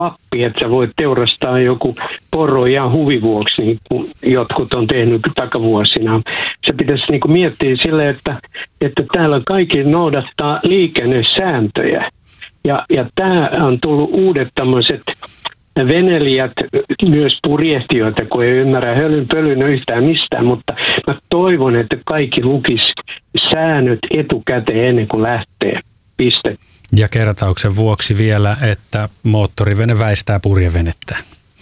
pappi, että sä voit teurastaa joku poro ihan huvivuoksi, niin kuin jotkut on tehnyt takavuosina. Se pitäisi niin kuin miettiä sille, että täällä kaikki noudattaa liikennesääntöjä. Ja tämä on tullut uudet tämmöiset venelijät, myös purjehtijoita, kun ei ymmärrä hölynpölyn yhtään mistään, mutta mä toivon, että kaikki lukis säännöt etukäteen ennen kuin lähtee. Piste. Ja kertauksen vuoksi vielä, että moottorivene väistää purjevenettä.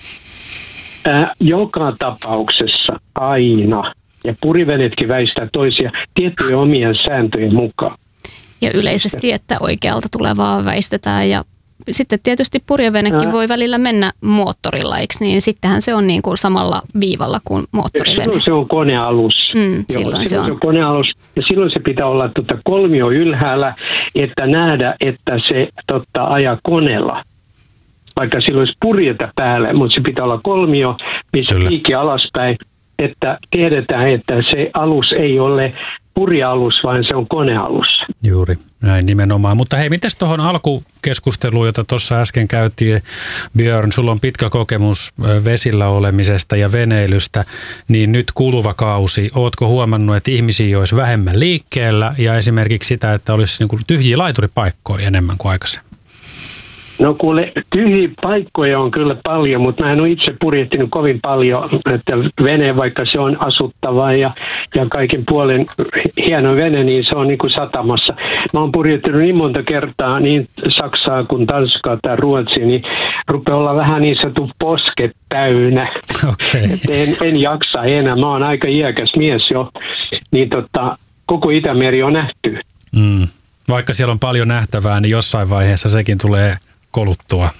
Joka tapauksessa aina. Ja purjevenetkin väistää toisia tiettyjen omien sääntöjen mukaan. Ja yleisesti, että oikealta tulevaa väistetään ja sitten tietysti purjevenekin voi välillä mennä moottorilla, eikö niin? Sittenhän se on niin kuin samalla viivalla kuin moottorivene. Silloin se on konealus. Silloin se on konealus. Ja silloin se pitää olla kolmio ylhäällä, että nähdä, että se ajaa koneella. Vaikka silloin olisi purjeta päälle, mutta se pitää olla kolmio, missä piikki alaspäin, että tiedetään, että se alus ei ole purjealus, vaan se on konealus. Juuri, näin nimenomaan. Mutta hei, mites tuohon alkukeskusteluun, jota tuossa äsken käytiin, Björn, sulla on pitkä kokemus vesillä olemisesta ja veneilystä, niin nyt kuluva kausi, ootko huomannut, että ihmisiä olisi vähemmän liikkeellä ja esimerkiksi sitä, että olisi niin kuin tyhjiä laituripaikkoja enemmän kuin aikaisemmin? No kuule, tyhjiä paikkoja on kyllä paljon, mutta mä en ole itse purjehtinut kovin paljon, että vene, vaikka se on asuttava ja kaiken puolen hieno vene, niin se on niin kuin satamassa. Mä oon purjehtinut niin monta kertaa niin Saksaa kuin Tanskaa tai Ruotsia, niin rupeaa olla vähän niin sanottu posket täynnä. Okay. En jaksa enää, mä oon aika iäkäs mies jo, niin koko Itämeri on nähty. Vaikka siellä on paljon nähtävää, niin jossain vaiheessa sekin tulee koluttua.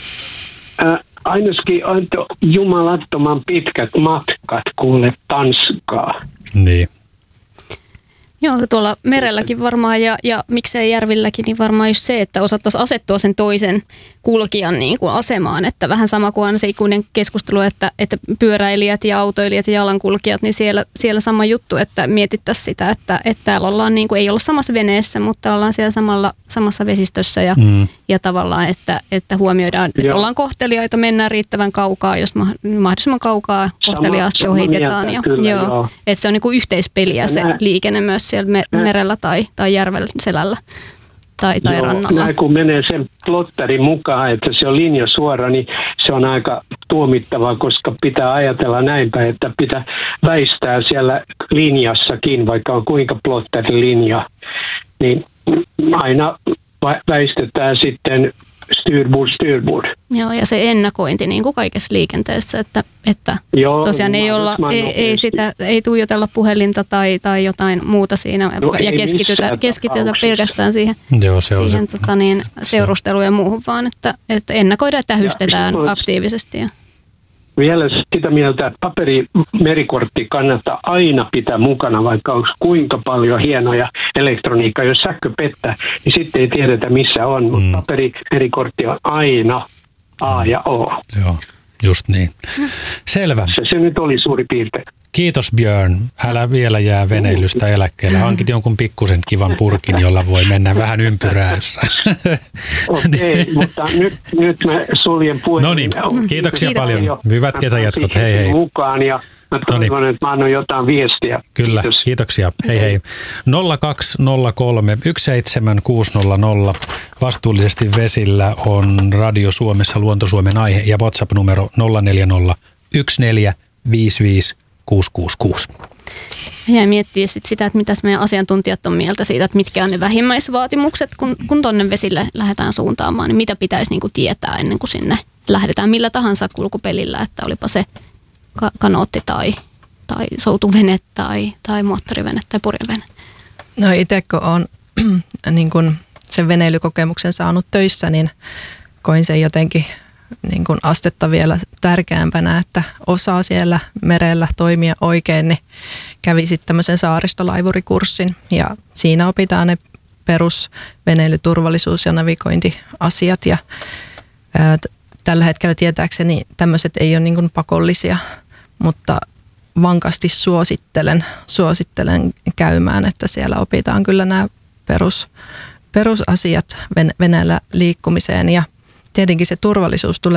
Ainakin jumalattoman pitkät matkat kuule Tanskaa. Niin. Joo, tuolla merelläkin varmaan ja miksei järvilläkin, niin varmaan just se, että osattaisiin asettua sen toisen kulkijan niin kuin asemaan. Että vähän sama kuin on se ikuinen keskustelu, että pyöräilijät ja autoilijat ja jalankulkijat, niin siellä sama juttu, että mietittäisiin sitä, että täällä ollaan niin kuin, ei olla samassa veneessä, mutta ollaan siellä samassa vesistössä ja tavallaan, että huomioidaan, että ollaan kohteliaita, mennään riittävän kaukaa, jos mahdollisimman kaukaa kohteliaasti ohitetaan. Joo. Että se on niin kuin yhteispeliä se liikenne myös siellä merellä tai järven selällä tai rannalla. Kun menee sen plottarin mukaan, että se on linja suora, niin se on aika tuomittavaa, koska pitää ajatella näinpä, että pitää väistää siellä linjassakin, vaikka on kuinka plottarin linja, niin aina väistetään sitten styrbord. Joo, ja se ennakointi niin kuin kaikessa liikenteessä, että tosiaan ei tuijotella puhelinta tai jotain muuta siinä ja keskitytä pelkästään siihen seurusteluun ja muuhun, vaan että ennakoidaan ja tähystetään aktiivisesti. Vielä sitä mieltä, että paperimerikortti kannattaa aina pitää mukana, vaikka onko kuinka paljon hienoja elektroniikkaa. Jos sähkö pettää, niin sitten ei tiedetä missä on, mutta paperimerikortti on aina A ja O. Joo, just niin. Selvä. Se nyt oli suuri piirtein. Kiitos Björn. Älä vielä jää veneilystä eläkkeelle. Hankit jonkun pikkusen kivan purkin, jolla voi mennä vähän ympyräässä. Okei, mutta nyt mä suljen puheen. No niin, kiitoksia paljon. Hyvät kesäjatkot. Hei. Mukaan ja mä toivon, että mä annan jotain viestiä. Kyllä, kiitoksia. Hei. 0203 17600. Vastuullisesti vesillä on Radio Suomessa Luonto Suomen aihe ja WhatsApp-numero 040 1455 666. Ja miettiä sitä, että mitä meidän asiantuntijat on mieltä siitä, että mitkä on ne vähimmäisvaatimukset, kun tuonne vesille lähdetään suuntaamaan, niin mitä pitäisi niin kuin tietää ennen kuin sinne lähdetään millä tahansa kulkupelillä, että olipa se kanootti tai soutuvene tai moottorivene tai purjevene. No itse kun olen niin kun sen veneilykokemuksen saanut töissä, niin koin sen jotenkin niin kuin astetta vielä tärkeämpänä, että osaa siellä merellä toimia oikein, niin kävi sitten tämmöisen saaristolaivurikurssin ja siinä opitaan ne perusveneilyturvallisuus- ja navigointiasiat ja tällä hetkellä tietääkseni tämmöiset ei ole niin kuin pakollisia, mutta vankasti suosittelen käymään, että siellä opitaan kyllä nämä perusasiat veneellä liikkumiseen ja tietenkin se turvallisuus tulee